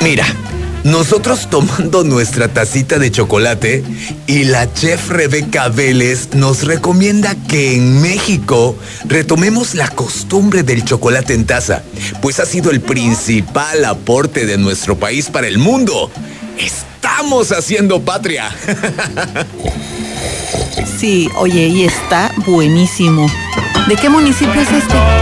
Mira, nosotros tomando nuestra tacita de chocolate y la chef Rebeca Vélez nos recomienda que en México retomemos la costumbre del chocolate en taza, pues ha sido el principal aporte de nuestro país para el mundo. Estamos haciendo patria. Sí, oye, y está buenísimo. ¿De qué municipio es este?